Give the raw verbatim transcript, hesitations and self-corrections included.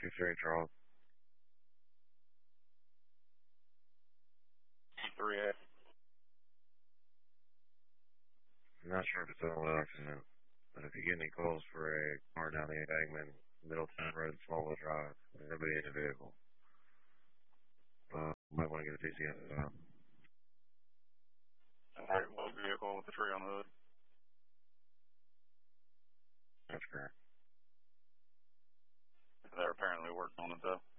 two three, Charles. three A. I'm not sure if it's an accident, but if you get any calls for a car down the embankment, Middletown Road, Smallville Drive, there's nobody in the vehicle. Uh, might want to get a T C S as well. Alright, what vehicle with the tree on the hood? That's correct. They're apparently working on it though.